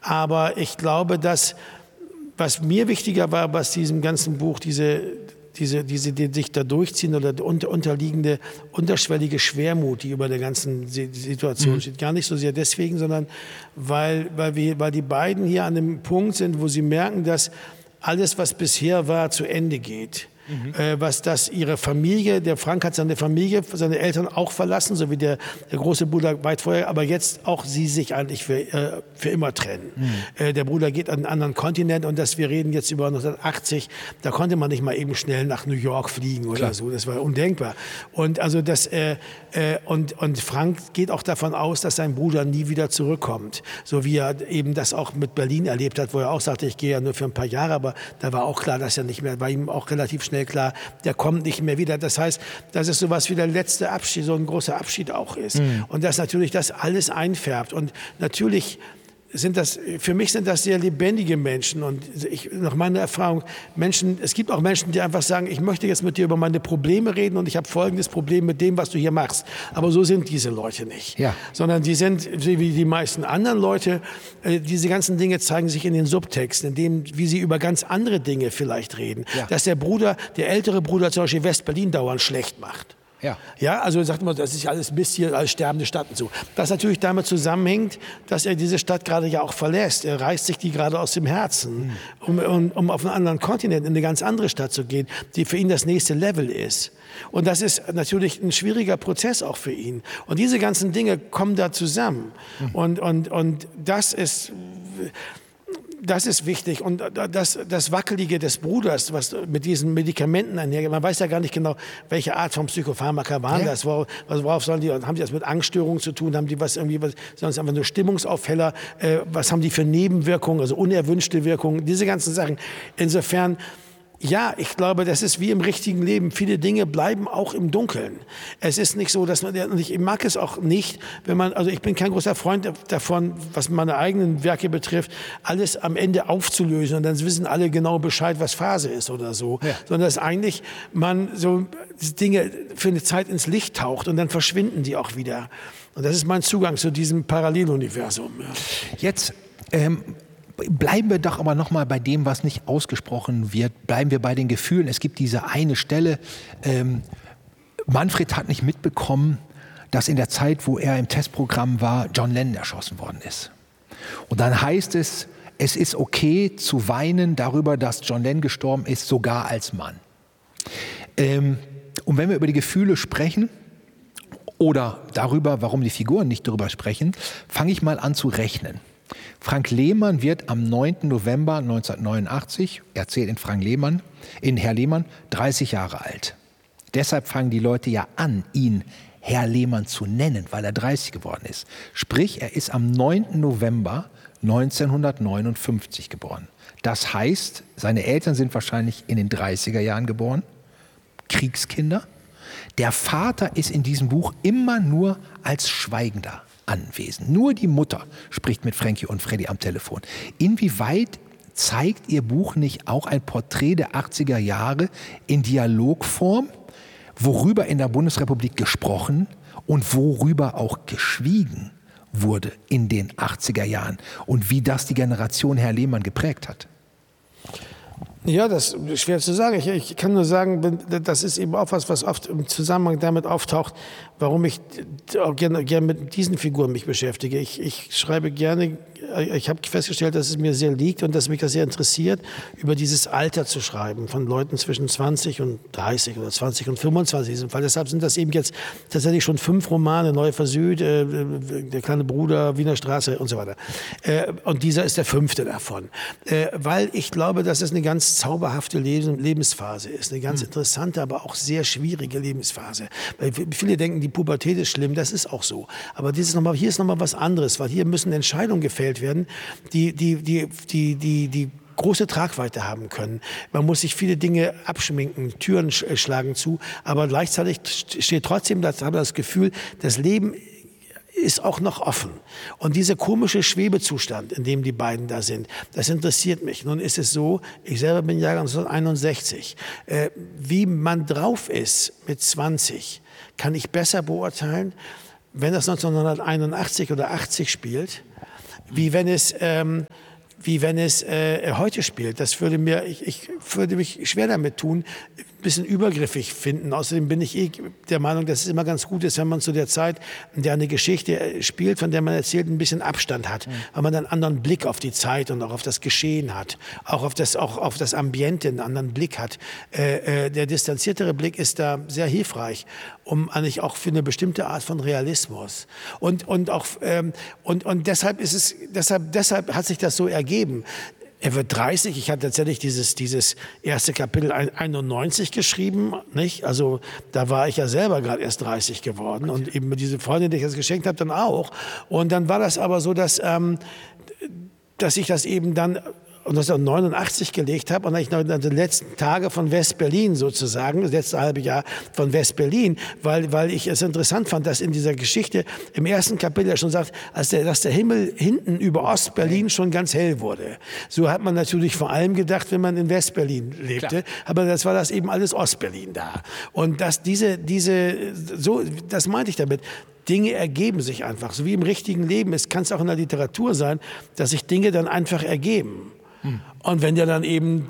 Aber ich glaube, dass, was mir wichtiger war, was diesem ganzen Buch, die sich da durchziehen oder unterliegende, unterschwellige Schwermut, die über der ganzen Situation steht. Gar nicht so sehr deswegen, sondern weil die beiden hier an dem Punkt sind, wo sie merken, dass alles, was bisher war, zu Ende geht. Was das ihre Familie, der Frank hat seine Familie, seine Eltern auch verlassen, so wie der große Bruder weit vorher, aber jetzt auch sie sich eigentlich für immer trennen. Der Bruder geht an einen anderen Kontinent und wir reden jetzt über 1980, da konnte man nicht mal eben schnell nach New York fliegen oder so, das war undenkbar. Und also und Frank geht auch davon aus, dass sein Bruder nie wieder zurückkommt, so wie er eben das auch mit Berlin erlebt hat, wo er auch sagte, ich gehe ja nur für ein paar Jahre, aber da war auch klar, dass er nicht mehr, war ihm auch relativ schnell klar, der kommt nicht mehr wieder. Das heißt, dass es sowas wie der letzte Abschied, so ein großer Abschied auch ist. Und dass natürlich das alles einfärbt. Und natürlich für mich sind das sehr lebendige Menschen. Und nach meiner Erfahrung, es gibt auch Menschen, die einfach sagen, ich möchte jetzt mit dir über meine Probleme reden und ich habe folgendes Problem mit dem, was du hier machst. Aber so sind diese Leute nicht. Ja. Sondern die sind, wie die meisten anderen Leute, diese ganzen Dinge zeigen sich in den Subtexten, wie sie über ganz andere Dinge vielleicht reden. Ja. Dass der ältere Bruder zum Beispiel West-Berlin dauernd schlecht macht. Ja, also sagt man, das ist alles Mist hier, als sterbende Stadt und so. Das natürlich damit zusammenhängt, dass er diese Stadt gerade ja auch verlässt. Er reißt sich die gerade aus dem Herzen, um auf einen anderen Kontinent, in eine ganz andere Stadt zu gehen, die für ihn das nächste Level ist. Und das ist natürlich ein schwieriger Prozess auch für ihn. Und diese ganzen Dinge kommen da zusammen. Und das ist wichtig. Und das Wackelige des Bruders, was mit diesen Medikamenten einhergeht, man weiß ja gar nicht genau, welche Art von Psychopharmaka waren das. Worauf haben die das mit Angststörungen zu tun? Haben die sonst einfach nur Stimmungsaufheller? Was haben die für Nebenwirkungen, also unerwünschte Wirkungen? Diese ganzen Sachen. Insofern, ja, ich glaube, das ist wie im richtigen Leben. Viele Dinge bleiben auch im Dunkeln. Es ist nicht so, dass ich mag es auch nicht, also ich bin kein großer Freund davon, was meine eigenen Werke betrifft, alles am Ende aufzulösen und dann wissen alle genau Bescheid, was Phase ist oder so. Ja. Sondern dass eigentlich man so Dinge für eine Zeit ins Licht taucht und dann verschwinden die auch wieder. Und das ist mein Zugang zu diesem Paralleluniversum. Ja. Jetzt, bleiben wir doch aber noch mal bei dem, was nicht ausgesprochen wird. Bleiben wir bei den Gefühlen. Es gibt diese eine Stelle, Manfred hat nicht mitbekommen, dass in der Zeit, wo er im Testprogramm war, John Lennon erschossen worden ist. Und dann heißt es ist okay zu weinen darüber, dass John Lennon gestorben ist, sogar als Mann. Und wenn wir über die Gefühle sprechen oder darüber, warum die Figuren nicht darüber sprechen, fange ich mal an zu rechnen. Frank Lehmann wird am 9. November 1989, erzählt in Herr Lehmann, 30 Jahre alt. Deshalb fangen die Leute ja an, ihn Herr Lehmann zu nennen, weil er 30 geworden ist. Sprich, er ist am 9. November 1959 geboren. Das heißt, seine Eltern sind wahrscheinlich in den 30er Jahren geboren, Kriegskinder. Der Vater ist in diesem Buch immer nur als Schweigender anwesend. Nur die Mutter spricht mit Frankie und Freddy am Telefon. Inwieweit zeigt Ihr Buch nicht auch ein Porträt der 80er Jahre in Dialogform, worüber in der Bundesrepublik gesprochen und worüber auch geschwiegen wurde in den 80er Jahren und wie das die Generation Herr Lehmann geprägt hat? Ja, das ist schwer zu sagen. Ich kann nur sagen, das ist eben auch was oft im Zusammenhang damit auftaucht, warum ich auch gerne mit diesen Figuren mich beschäftige. Ich schreibe gerne, ich habe festgestellt, dass es mir sehr liegt und dass mich das sehr interessiert, über dieses Alter zu schreiben, von Leuten zwischen 20 und 30 oder 20 und 25 in diesem Fall. Deshalb sind das eben jetzt tatsächlich schon 5 Romane, Neue für Süd, Der kleine Bruder, Wiener Straße und so weiter. Und dieser ist der 5. davon. Weil ich glaube, dass es eine ganz zauberhafte Lebensphase ist, eine ganz interessante, aber auch sehr schwierige Lebensphase. Weil viele denken, die Pubertät ist schlimm, das ist auch so. Aber hier ist noch mal was anderes, weil hier müssen Entscheidungen gefällt werden, die große Tragweite haben können. Man muss sich viele Dinge abschminken, Türen schlagen zu, aber gleichzeitig steht trotzdem das Gefühl, das Leben ist auch noch offen. Und dieser komische Schwebezustand, in dem die beiden da sind, das interessiert mich. Nun ist es so, ich selber bin Jahrgang 1961. Wie man drauf ist mit 20, kann ich besser beurteilen, wenn das 1981 oder 80 spielt, wie wenn es heute spielt. Das würde ich würde mich schwer damit tun, ein bisschen übergriffig finden. Außerdem bin ich der Meinung, dass es immer ganz gut ist, wenn man zu der Zeit, in der eine Geschichte spielt, von der man erzählt, ein bisschen Abstand hat, weil man einen anderen Blick auf die Zeit und auch auf das Geschehen hat, auch auf das Ambiente einen anderen Blick hat. Der distanziertere Blick ist da sehr hilfreich, um eigentlich auch für eine bestimmte Art von Realismus. Und deshalb hat sich das so ergeben. Er wird 30. Ich habe tatsächlich dieses erste Kapitel 91 geschrieben, nicht? Also da war ich ja selber gerade erst 30 geworden und eben diese Freundin, die ich das geschenkt habe, dann auch. Und dann war das aber so, dass ich das eben dann 1989 gelegt habe und ich noch die letzten Tage von West-Berlin sozusagen, das letzte halbe Jahr von West-Berlin, weil ich es interessant fand, dass in dieser Geschichte im ersten Kapitel schon sagt, dass der Himmel hinten über Ost-Berlin schon ganz hell wurde. So hat man natürlich vor allem gedacht, wenn man in West-Berlin lebte, aber das war das eben alles Ost-Berlin da. Und das meinte ich damit. Dinge ergeben sich einfach, so wie im richtigen Leben. Es kann es auch in der Literatur sein, dass sich Dinge dann einfach ergeben. Und wenn der dann eben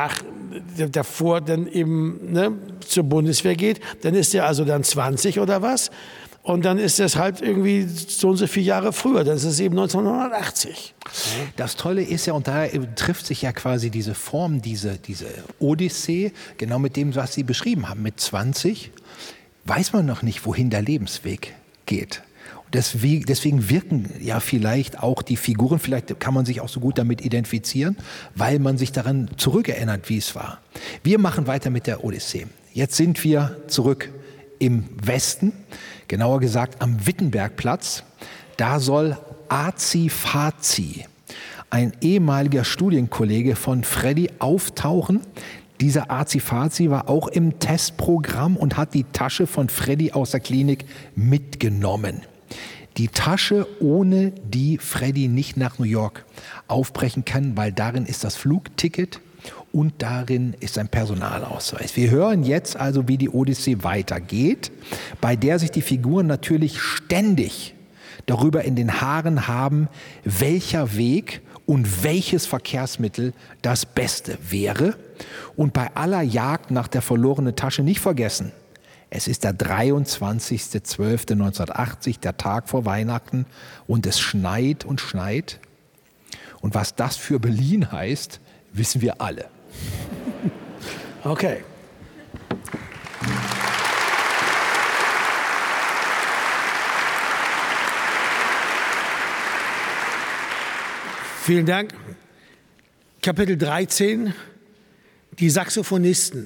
davor dann eben zur Bundeswehr geht, dann ist der also dann 20 oder was. Und dann ist das halt irgendwie so und so viele Jahre früher. Das ist eben 1980. Das Tolle ist ja, und da trifft sich ja quasi diese Form, diese Odyssee, genau mit dem, was Sie beschrieben haben. Mit 20 weiß man noch nicht, wohin der Lebensweg geht. Deswegen wirken ja vielleicht auch die Figuren, vielleicht kann man sich auch so gut damit identifizieren, weil man sich daran zurückerinnert, wie es war. Wir machen weiter mit der Odyssee. Jetzt sind wir zurück im Westen, genauer gesagt am Wittenbergplatz. Da soll Azi Fazi, ein ehemaliger Studienkollege von Freddy, auftauchen. Dieser Azi Fazi war auch im Testprogramm und hat die Tasche von Freddy aus der Klinik mitgenommen. Die Tasche, ohne die Freddy nicht nach New York aufbrechen kann, weil darin ist das Flugticket und darin ist sein Personalausweis. Wir hören jetzt also, wie die Odyssee weitergeht, bei der sich die Figuren natürlich ständig darüber in den Haaren haben, welcher Weg und welches Verkehrsmittel das Beste wäre. Und bei aller Jagd nach der verlorenen Tasche nicht vergessen, es ist der 23.12.1980, der Tag vor Weihnachten, und es schneit und schneit. Und was das für Berlin heißt, wissen wir alle. Okay. Vielen Dank. Kapitel 13, die Saxophonisten.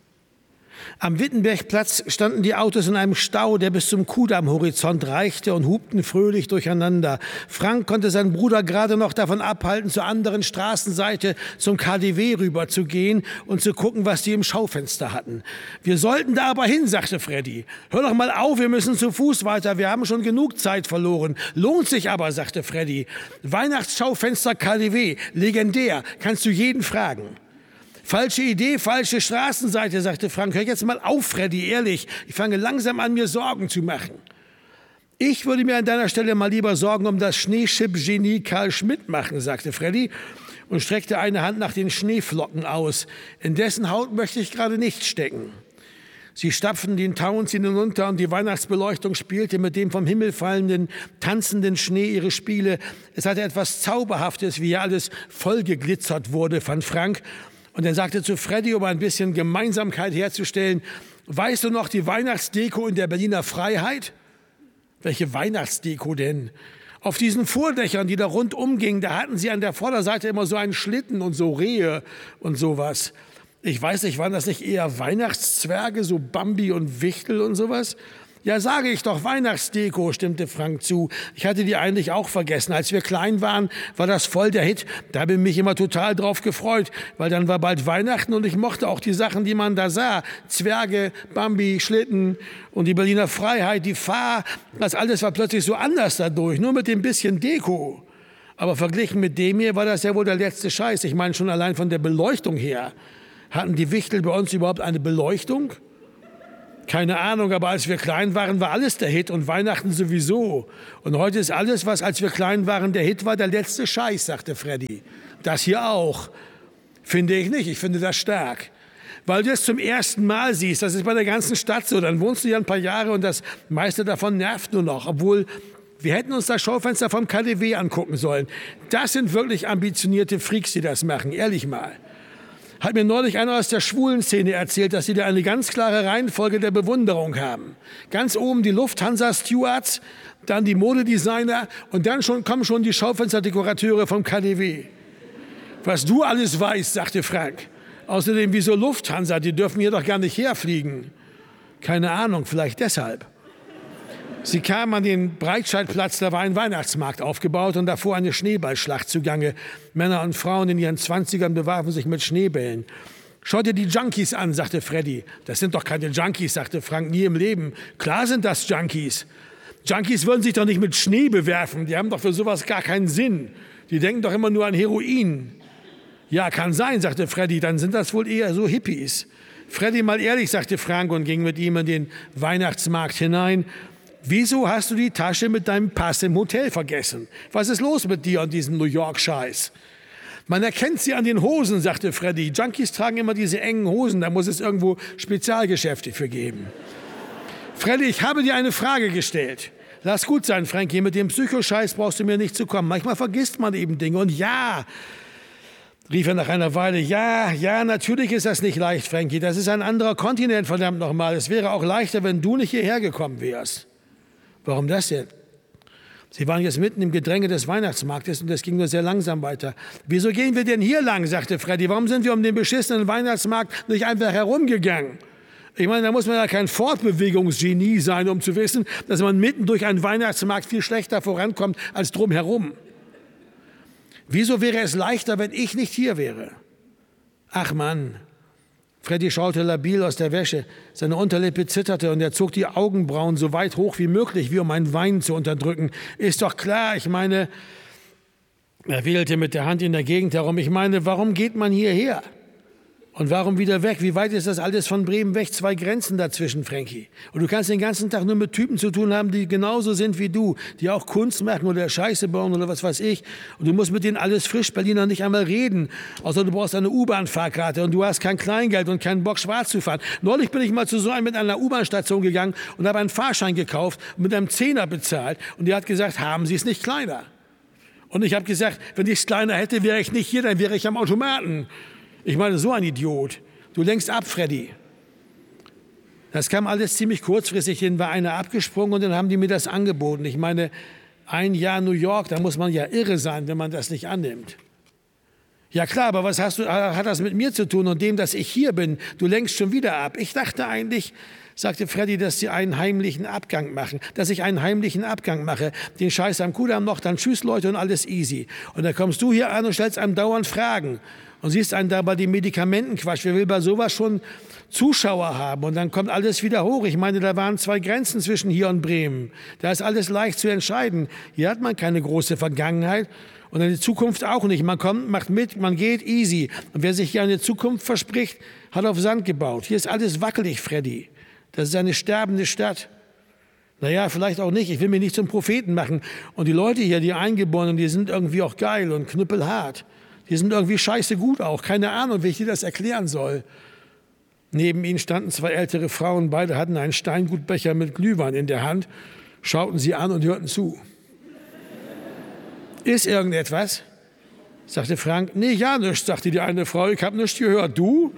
Am Wittenbergplatz standen die Autos in einem Stau, der bis zum Kudamm-Horizont reichte, und hupten fröhlich durcheinander. Frank konnte seinen Bruder gerade noch davon abhalten, zur anderen Straßenseite zum KaDeWe rüber zu gehen und zu gucken, was die im Schaufenster hatten. Wir sollten da aber hin, sagte Freddy. Hör doch mal auf, wir müssen zu Fuß weiter, wir haben schon genug Zeit verloren. Lohnt sich aber, sagte Freddy. Weihnachtsschaufenster KaDeWe, legendär, kannst du jeden fragen. Falsche Idee, falsche Straßenseite, sagte Frank. Hör jetzt mal auf, Freddy, ehrlich. Ich fange langsam an, mir Sorgen zu machen. Ich würde mir an deiner Stelle mal lieber Sorgen um das Schneeschipp-Genie Karl Schmidt machen, sagte Freddy und streckte eine Hand nach den Schneeflocken aus. In dessen Haut möchte ich gerade nicht stecken. Sie stapften den Townsend hinunter und die Weihnachtsbeleuchtung spielte mit dem vom Himmel fallenden, tanzenden Schnee ihre Spiele. Es hatte etwas Zauberhaftes, wie hier alles vollgeglitzert wurde, fand Frank. Und er sagte zu Freddy, um ein bisschen Gemeinsamkeit herzustellen: Weißt du noch die Weihnachtsdeko in der Berliner Freiheit? Welche Weihnachtsdeko denn? Auf diesen Vordächern, die da rundum gingen, da hatten sie an der Vorderseite immer so einen Schlitten und so Rehe und sowas. Ich weiß nicht, waren das nicht eher Weihnachtszwerge, so Bambi und Wichtel und sowas? Ja, sage ich doch, Weihnachtsdeko, stimmte Frank zu. Ich hatte die eigentlich auch vergessen. Als wir klein waren, war das voll der Hit. Da habe ich mich immer total drauf gefreut, weil dann war bald Weihnachten und ich mochte auch die Sachen, die man da sah. Zwerge, Bambi, Schlitten und die Berliner Freiheit, die Fahr. Das alles war plötzlich so anders dadurch, nur mit dem bisschen Deko. Aber verglichen mit dem hier war das ja wohl der letzte Scheiß. Ich meine, schon allein von der Beleuchtung her. Hatten die Wichtel bei uns überhaupt eine Beleuchtung? Keine Ahnung, aber als wir klein waren, war alles der Hit und Weihnachten sowieso. Und heute ist alles, was als wir klein waren der Hit war, der letzte Scheiß, sagte Freddy. Das hier auch. Finde ich nicht, ich finde das stark. Weil du es zum ersten Mal siehst, das ist bei der ganzen Stadt so, dann wohnst du ja ein paar Jahre und das meiste davon nervt nur noch, obwohl wir hätten uns das Schaufenster vom KaDeWe angucken sollen. Das sind wirklich ambitionierte Freaks, die das machen, ehrlich mal. Hat mir neulich einer aus der schwulen Szene erzählt, dass sie da eine ganz klare Reihenfolge der Bewunderung haben. Ganz oben die Lufthansa-Stewards, dann die Modedesigner und dann kommen schon die Schaufensterdekorateure vom KaDeWe. Was du alles weißt, sagte Frank. Außerdem, wieso Lufthansa? Die dürfen hier doch gar nicht herfliegen. Keine Ahnung, vielleicht deshalb. Sie kamen an den Breitscheidplatz, da war ein Weihnachtsmarkt aufgebaut und davor eine Schneeballschlacht zugange. Männer und Frauen in ihren 20ern bewarfen sich mit Schneebällen. Schau dir die Junkies an, sagte Freddy. Das sind doch keine Junkies, sagte Frank, nie im Leben. Klar sind das Junkies. Junkies würden sich doch nicht mit Schnee bewerfen, die haben doch für sowas gar keinen Sinn. Die denken doch immer nur an Heroin. Ja, kann sein, sagte Freddy, dann sind das wohl eher so Hippies. Freddy, mal ehrlich, sagte Frank und ging mit ihm in den Weihnachtsmarkt hinein. Wieso hast du die Tasche mit deinem Pass im Hotel vergessen? Was ist los mit dir und diesem New York-Scheiß? Man erkennt sie an den Hosen, sagte Freddy. Junkies tragen immer diese engen Hosen, da muss es irgendwo Spezialgeschäfte für geben. Freddy, ich habe dir eine Frage gestellt. Lass gut sein, Frankie, mit dem Psychoscheiß brauchst du mir nicht zu kommen. Manchmal vergisst man eben Dinge. Und ja, rief er nach einer Weile, ja, natürlich ist das nicht leicht, Frankie. Das ist ein anderer Kontinent, verdammt nochmal. Es wäre auch leichter, wenn du nicht hierher gekommen wärst. Warum das denn? Sie waren jetzt mitten im Gedränge des Weihnachtsmarktes und es ging nur sehr langsam weiter. Wieso gehen wir denn hier lang, sagte Freddy. Warum sind wir um den beschissenen Weihnachtsmarkt nicht einfach herumgegangen? Ich meine, da muss man ja kein Fortbewegungsgenie sein, um zu wissen, dass man mitten durch einen Weihnachtsmarkt viel schlechter vorankommt als drumherum. Wieso wäre es leichter, wenn ich nicht hier wäre? Ach Mann. Freddy schaute labil aus der Wäsche. Seine Unterlippe zitterte und er zog die Augenbrauen so weit hoch wie möglich, wie um ein Weinen zu unterdrücken. Ist doch klar, ich meine, er wählte mit der Hand in der Gegend herum. Ich meine, warum geht man hierher? Und warum wieder weg? Wie weit ist das alles von Bremen weg? 2 Grenzen dazwischen, Frankie. Und du kannst den ganzen Tag nur mit Typen zu tun haben, die genauso sind wie du, die auch Kunst machen oder Scheiße bauen oder was weiß ich. Und du musst mit denen alles frisch Berliner nicht einmal reden. Außer du brauchst eine U-Bahn-Fahrkarte und du hast kein Kleingeld und keinen Bock, schwarz zu fahren. Neulich bin ich mal zu so einem mit einer U-Bahn-Station gegangen und habe einen Fahrschein gekauft und mit einem Zehner bezahlt. Und der hat gesagt, haben Sie es nicht kleiner? Und ich habe gesagt, wenn ich es kleiner hätte, wäre ich nicht hier, dann wäre ich am Automaten. Ich meine, so ein Idiot. Du lenkst ab, Freddy. Das kam alles ziemlich kurzfristig hin, war einer abgesprungen und dann haben die mir das angeboten. Ich meine, ein Jahr New York, da muss man ja irre sein, wenn man das nicht annimmt. Ja klar, aber was hat das mit mir zu tun und dem, dass ich hier bin? Du lenkst schon wieder ab. Ich dachte eigentlich, sagte Freddy, dass ich einen heimlichen Abgang mache. Den Scheiß am Kudamm noch, dann tschüss Leute und alles easy. Und dann kommst du hier an und stellst einem dauernd Fragen. Und siehst einen da bei den Medikamentenquatsch. Wer will bei sowas schon Zuschauer haben? Und dann kommt alles wieder hoch. Ich meine, da waren 2 Grenzen zwischen hier und Bremen. Da ist alles leicht zu entscheiden. Hier hat man keine große Vergangenheit und eine Zukunft auch nicht. Man kommt, macht mit, man geht easy. Und wer sich hier eine Zukunft verspricht, hat auf Sand gebaut. Hier ist alles wackelig, Freddy. Das ist eine sterbende Stadt. Naja, vielleicht auch nicht. Ich will mich nicht zum Propheten machen. Und die Leute hier, die Eingeborenen, die sind irgendwie auch geil und knüppelhart. Die sind irgendwie scheiße gut auch. Keine Ahnung, wie ich dir das erklären soll. Neben ihnen standen 2 ältere Frauen. Beide hatten einen Steingutbecher mit Glühwein in der Hand, schauten sie an und hörten zu. Ist irgendetwas? Sagte Frank. Nee, ja nichts, sagte die eine Frau. Ich habe nichts gehört. Du?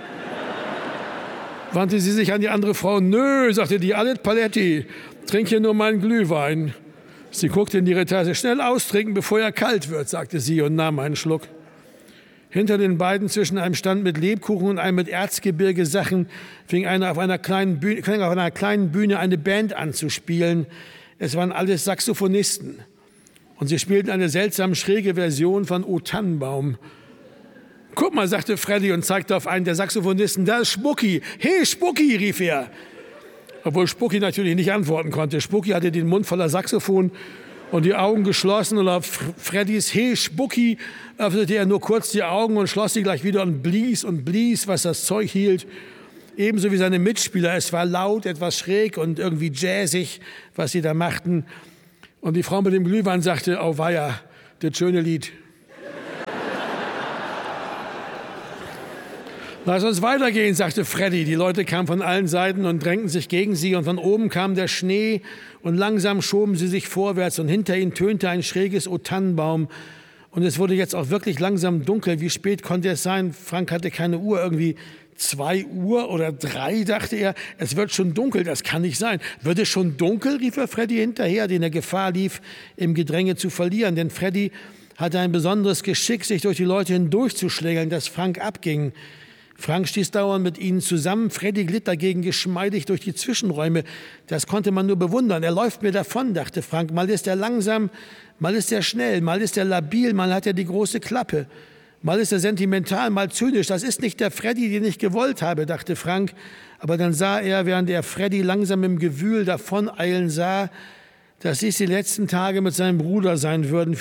Wandte sie sich an die andere Frau. Nö, sagte die, alles Paletti. Trink hier nur meinen Glühwein. Sie guckte in ihre Tasse. Schnell austrinken, bevor er kalt wird, sagte sie und nahm einen Schluck. Hinter den beiden zwischen einem Stand mit Lebkuchen und einem mit Erzgebirge-Sachen fing einer auf einer kleinen Bühne eine Band an zu spielen. Es waren alles Saxophonisten. Und sie spielten eine seltsam schräge Version von O Tannenbaum. Guck mal, sagte Freddy und zeigte auf einen der Saxophonisten. Da ist Spucki. Hey, Spucki, rief er. Obwohl Spucki natürlich nicht antworten konnte. Spucki hatte den Mund voller Saxophon und die Augen geschlossen. Und auf Freddys Hey, Spucki öffnete er nur kurz die Augen und schloss sie gleich wieder und blies, was das Zeug hielt. ebenso wie seine Mitspieler. Es war laut, etwas schräg und irgendwie jazzig, was sie da machten. Und die Frau mit dem Glühwein sagte, oh weia, das schöne Lied. Lass uns weitergehen, sagte Freddy. Die Leute kamen von allen Seiten und drängten sich gegen sie. Und von oben kam der Schnee und langsam schoben sie sich vorwärts. Und hinter ihnen tönte ein schräges O-Tannenbaum. Und es wurde jetzt auch wirklich langsam dunkel. Wie spät konnte es sein? Frank hatte keine Uhr, irgendwie 2 Uhr oder 3, dachte er. Es wird schon dunkel, das kann nicht sein. Wird es schon dunkel, rief er Freddy hinterher, den er Gefahr lief, im Gedränge zu verlieren. Denn Freddy hatte ein besonderes Geschick, sich durch die Leute hindurchzuschlägeln, dass Frank abging. Frank stieß dauernd mit ihnen zusammen. Freddy glitt dagegen geschmeidig durch die Zwischenräume. Das konnte man nur bewundern. Er läuft mir davon, dachte Frank. Mal ist er langsam, mal ist er schnell, mal ist er labil, mal hat er die große Klappe. Mal ist er sentimental, mal zynisch. Das ist nicht der Freddy, den ich gewollt habe, dachte Frank. Aber dann sah er, während er Freddy langsam im Gewühl davoneilen sah, dass dies die letzten Tage mit seinem Bruder sein würden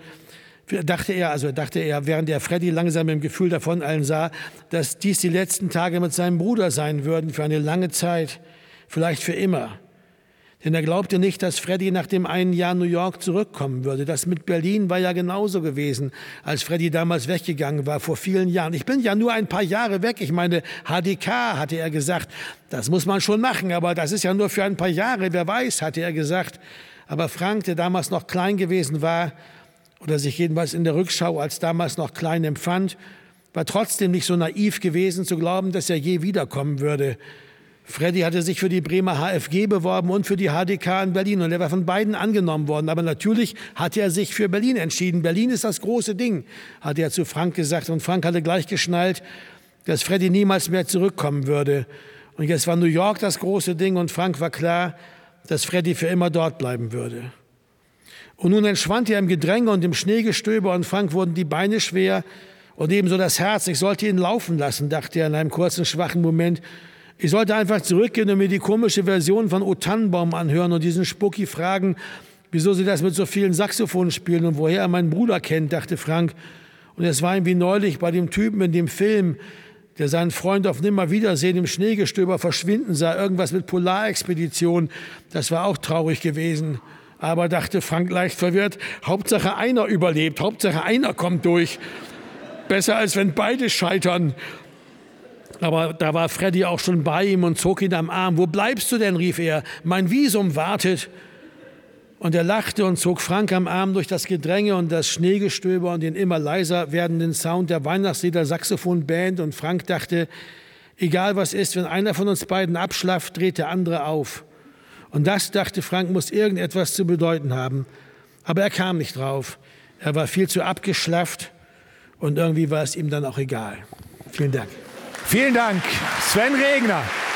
dachte er, während er Freddy langsam im Gefühl davoneilen sah, dass dies die letzten Tage mit seinem Bruder sein würden für eine lange Zeit, vielleicht für immer. Denn er glaubte nicht, dass Freddy nach dem einen Jahr New York zurückkommen würde. Das mit Berlin war ja genauso gewesen, als Freddy damals weggegangen war, vor vielen Jahren. Ich bin ja nur ein paar Jahre weg. Ich meine, HDK, hatte er gesagt. Das muss man schon machen, aber das ist ja nur für ein paar Jahre. Wer weiß, hatte er gesagt. Aber Frank, der damals noch klein gewesen war, oder sich jedenfalls in der Rückschau als damals noch klein empfand, war trotzdem nicht so naiv gewesen, zu glauben, dass er je wiederkommen würde. Freddy hatte sich für die Bremer HFG beworben und für die HDK in Berlin und er war von beiden angenommen worden. Aber natürlich hatte er sich für Berlin entschieden. Berlin ist das große Ding, hatte er zu Frank gesagt. Und Frank hatte gleich geschnallt, dass Freddy niemals mehr zurückkommen würde. Und jetzt war New York das große Ding und Frank war klar, dass Freddy für immer dort bleiben würde. Und nun entschwand er im Gedränge und im Schneegestöber und Frank wurden die Beine schwer und ebenso das Herz. Ich sollte ihn laufen lassen, dachte er in einem kurzen, schwachen Moment. Ich sollte einfach zurückgehen und mir die komische Version von O Tannenbaum anhören und diesen Spucki fragen, wieso sie das mit so vielen Saxophonen spielen und woher er meinen Bruder kennt, dachte Frank. Und es war ihm wie neulich bei dem Typen in dem Film, der seinen Freund auf Nimmerwiedersehen im Schneegestöber verschwinden sah, irgendwas mit Polarexpedition. Das war auch traurig gewesen. Aber, dachte Frank leicht verwirrt, Hauptsache einer überlebt, Hauptsache einer kommt durch. Besser als wenn beide scheitern. Aber da war Freddy auch schon bei ihm und zog ihn am Arm. Wo bleibst du denn, rief er, mein Visum wartet. Und er lachte und zog Frank am Arm durch das Gedränge und das Schneegestöber und den immer leiser werdenden Sound der Weihnachtslieder Saxophonband. Und Frank dachte, egal was ist, wenn einer von uns beiden abschlafft, dreht der andere auf. Und das, dachte Frank, muss irgendetwas zu bedeuten haben. Aber er kam nicht drauf. Er war viel zu abgeschlafft und irgendwie war es ihm dann auch egal. Vielen Dank. Vielen Dank, Sven Regner.